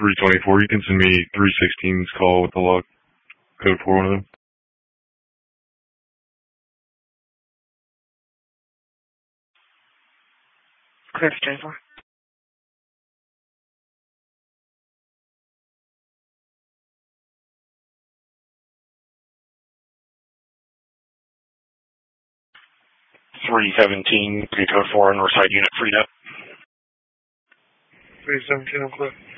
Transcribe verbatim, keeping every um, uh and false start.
three twenty-four. You can send me three sixteen's call with the log code for one of them. Clear for twenty-four. three seventeen, three code four, Northside unit freed up. three seventeen, I'm clear.